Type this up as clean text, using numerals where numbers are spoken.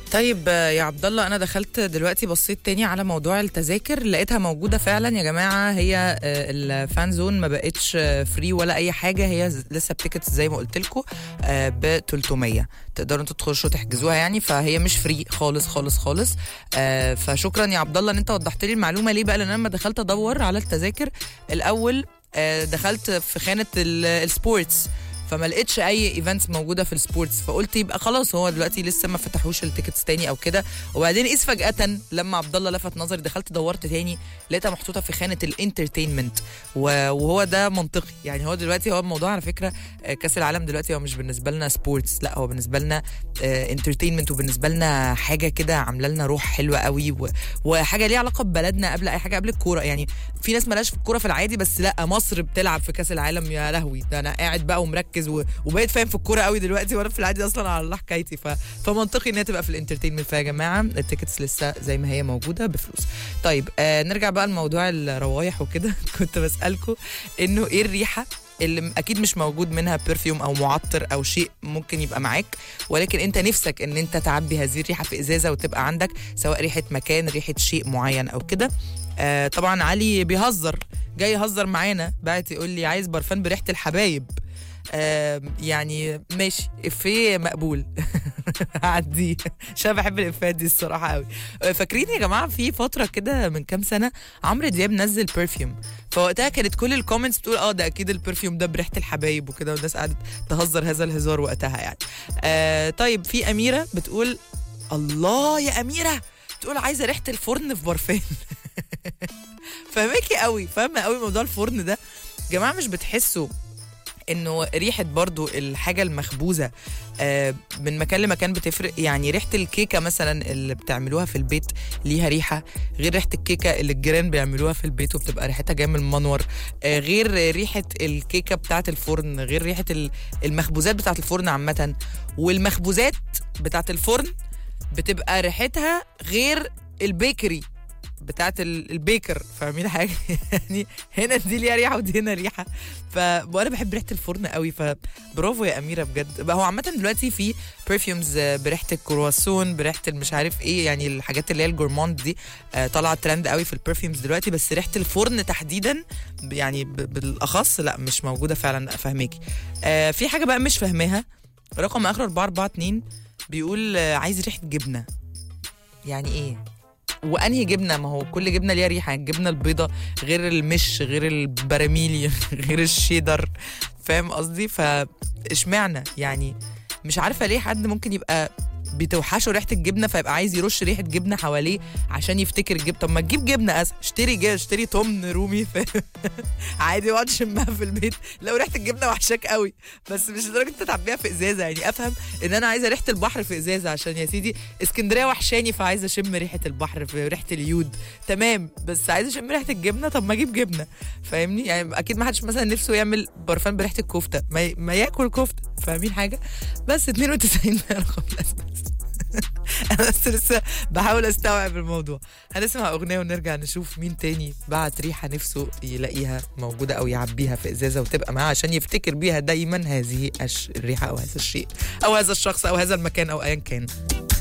طيب يا عبد الله، انا دخلت دلوقتي بصيت تاني على موضوع التذاكر، لقيتها موجوده فعلا يا جماعه. هي الفان زون ما بقتش فري ولا اي حاجه، هي لسه بتيكتس زي ما قلت لكم ب 300 تقدروا انتوا تخشوا تحجزوها يعني، فهي مش فري خالص خالص خالص. فشكرا يا عبد الله ان انت وضحت لي المعلومه. ليه بقى؟ لان انا لما دخلت ادور على التذاكر الاول دخلت في خانه السبورتس، فما لقيتش اي ايفنتس موجوده في السبورتس، فقلت يبقى خلاص هو دلوقتي لسه ما فتحوش التيكتس تاني او كده. وبعدين قيس فجاه لما عبد الله لفت نظري دخلت دورت تاني لقيتها محطوطه في خانه الانترتينمنت، وهو ده منطقي يعني. هو دلوقتي هو الموضوع على فكره كاس العالم دلوقتي هو مش بالنسبه لنا سبورتس، لا هو بالنسبه لنا انترتينمنت، وبالنسبه لنا حاجه كده عامله لنا روح حلوه قوي، وحاجه ليها علاقه ببلدنا قبل اي حاجه، قبل الكوره يعني. في ناس مالهاش في الكوره في العادي، بس لا مصر بتلعب في كاس العالم يا لهوي، ده انا قاعد بقى ومركز وبقيت فاهم في الكوره قوي دلوقتي، وانا في العادي اصلا على الله حكايتي. فمنطقي ان هي تبقى في الانترتينمنت. فيا جماعه التيكتس لسه زي ما هي موجوده بفلوس. طيب نرجع بقى لموضوع الروايح وكده. كنت بسالكم انه ايه الريحه اللي اكيد مش موجود منها برفيوم او معطر او شيء ممكن يبقى معاك، ولكن انت نفسك ان انت تعبي هذه الريحه في ازازه وتبقى عندك، سواء ريحه مكان، ريحه شيء معين او كده. طبعا علي بيهزر، جاي يهزر معانا، بعت يقول لي عايز برفان بريحه الحبايب. يعني ماشي، افيه مقبول. هعديه عشان بحب الافيهات دي الصراحه قوي. فاكرين يا جماعه في فتره كده من كام سنه عمرو دياب نزل برفيوم، فوقتها كانت كل الكومنتس بتقول ده اكيد البرفيوم ده بريحه الحبايب وكده، والناس قعدت تهزر هذا الهزار وقتها يعني. طيب في اميره بتقول الله يا اميره، بتقول عايزه ريحه الفرن في برفان. فاهماكي قوي، فاهمه قوي موضوع الفرن ده. جماعه مش بتحسوا انه ريحه برضو الحاجه المخبوزه من مكان لمكان بتفرق؟ يعني ريحه الكيكه مثلا اللي بتعملوها في البيت ليها ريحه غير ريحه الكيكه اللي الجيران بيعملوها في البيت وبتبقى ريحتها جايه من المنور، غير ريحه الكيكه بتاعه الفرن، غير ريحه المخبوزات بتاعه الفرن عامه. والمخبوزات بتاعه الفرن بتبقى ريحتها غير البيكري بتاعت البيكر، فاهمين حاجه؟ يعني هنا دي ليها ريحه ودي هنا ريحه. وانا بحب ريحه الفرن قوي، فبرافو يا اميره بجد. بقى هو عامه دلوقتي في برفيومز بريحه الكرواسون، بريحه المش عارف ايه، يعني الحاجات اللي هي الجورماند دي طالعه ترند قوي في البرفيومز دلوقتي، بس ريحه الفرن تحديدا يعني بالاخص لا مش موجوده فعلا. فاهماكي. في حاجه بقى مش فاهماها، رقم اخر 442 بيقول عايز ريحه جبنه. يعني ايه؟ وانهي جبنه؟ ما هو كل جبنه ليها ريحه، الجبنه البيضه غير المش غير البراميلي غير الشيدر، فاهم قصدي؟ فاشمعنى يعني؟ مش عارفه ليه حد ممكن يبقى بتوحشه ريحه الجبنه فيبقى عايز يرش ريحه جبنه حواليه عشان يفتكر الجبنه. طب ما تجيب جبنه اشتري تمن رومي عادي واقعد شمها في البيت لو ريحه الجبنه وحشاك قوي، بس مش لدرجه انت تعبيها في ازازه. يعني افهم ان انا عايزه ريحه البحر في ازازه عشان يا سيدي اسكندريه وحشاني فعايزه اشم ريحه البحر في ريحه اليود، تمام، بس عايزه اشم ريحه الجبنه، طب ما اجيب جبنه، فاهمني؟ يعني اكيد ما حدش مثلا نفسه يعمل برفان بريحه الكفته ما ياكل كفته، فاهمين حاجه؟ بس 92 رقم بس. انا بس لسه بحاول استوعب الموضوع. هنسمع اغنيه ونرجع نشوف مين تاني بعت ريحه نفسه يلاقيها موجوده او يعبيها في ازازه وتبقى معاه عشان يفتكر بيها دايما هذه الريحه او هذا الشيء او هذا الشخص او هذا المكان او ايا كان.